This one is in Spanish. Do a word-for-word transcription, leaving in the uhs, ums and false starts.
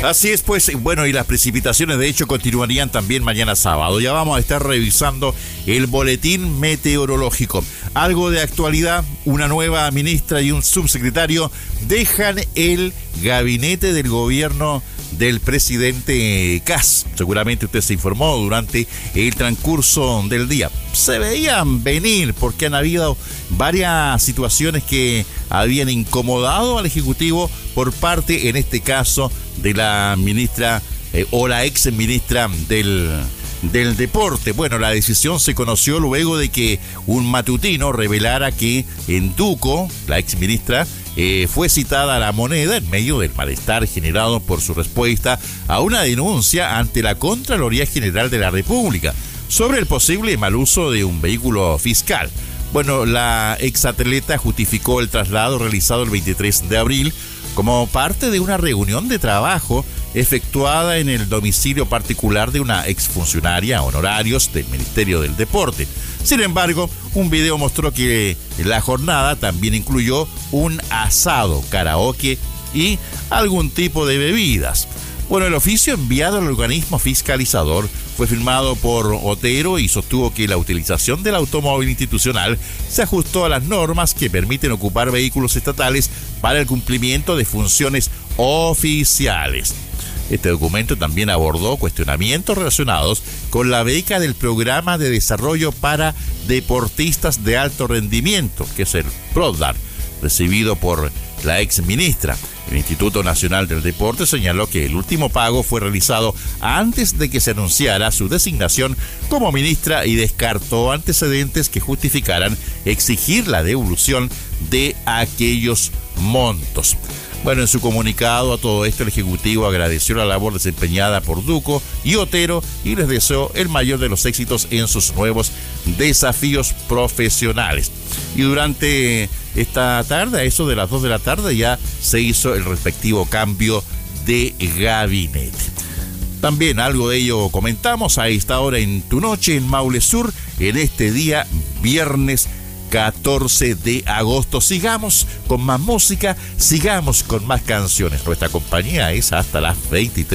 Así es, pues, bueno, y las precipitaciones de hecho continuarían también mañana sábado. Ya vamos a estar revisando el boletín meteorológico. Algo de actualidad: una nueva ministra y un subsecretario dejan el gabinete del gobierno del presidente Kast. Seguramente usted se informó durante el transcurso del día. Se veían venir porque han habido varias situaciones que habían incomodado al Ejecutivo por parte, en este caso, de la ministra eh, o la ex ministra del, del Deporte. Bueno, la decisión se conoció luego de que un matutino revelara que en Duco, la ex ministra, Eh, fue citada a La Moneda en medio del malestar generado por su respuesta a una denuncia ante la Contraloría General de la República sobre el posible mal uso de un vehículo fiscal. Bueno, la exatleta justificó el traslado realizado el veintitrés de abril como parte de una reunión de trabajo efectuada en el domicilio particular de una exfuncionaria honorarios del Ministerio del Deporte. Sin embargo, un video mostró que la jornada también incluyó un asado, karaoke y algún tipo de bebidas. Bueno, el oficio enviado al organismo fiscalizador fue firmado por Otero y sostuvo que la utilización del automóvil institucional se ajustó a las normas que permiten ocupar vehículos estatales para el cumplimiento de funciones oficiales. Este documento también abordó cuestionamientos relacionados con la beca del Programa de Desarrollo para Deportistas de Alto Rendimiento, que es el PRODAR, recibido por la ex ministra. El Instituto Nacional del Deporte señaló que el último pago fue realizado antes de que se anunciara su designación como ministra y descartó antecedentes que justificaran exigir la devolución de aquellos montos. Bueno, en su comunicado a todo esto, el Ejecutivo agradeció la labor desempeñada por Duco y Otero y les deseó el mayor de los éxitos en sus nuevos desafíos profesionales. Y durante esta tarde, a eso de las dos de la tarde, ya se hizo el respectivo cambio de gabinete. También algo de ello comentamos a esta hora en Tu Noche en Maule Sur, en este día viernes catorce de agosto. Sigamos con más música, sigamos con más canciones. Nuestra compañía es hasta las veintitrés.